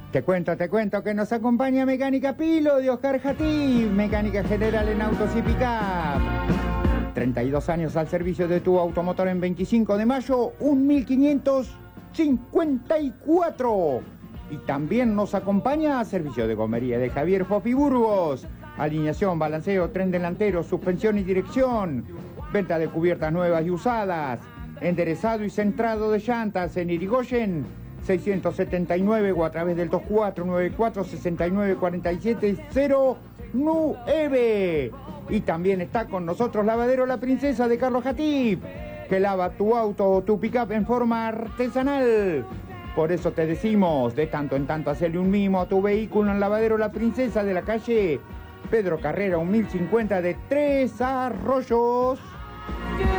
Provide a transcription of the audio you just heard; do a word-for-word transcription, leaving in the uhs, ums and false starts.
Te cuento, te cuento que nos acompaña Mecánica Pilo de Oscar Jatib, mecánica general en autos y pick-up. treinta y dos años al servicio de tu automotor en veinticinco de mayo, mil quinientos cincuenta y cuatro. Y también nos acompaña servicio de gomería de Javier Fofi Burgos. Alineación, balanceo, tren delantero, suspensión y dirección. Venta de cubiertas nuevas y usadas. Enderezado y centrado de llantas en Irigoyen seiscientos setenta y nueve o a través del dos cuatro nueve cuatro seis nueve cuatro siete cero nueve. Y también está con nosotros Lavadero La Princesa de Carlos Jatib, que lava tu auto o tu pick-up en forma artesanal. Por eso te decimos, de tanto en tanto hacerle un mimo a tu vehículo en Lavadero La Princesa de la calle Pedro Carrera mil cincuenta de Tres Arroyos.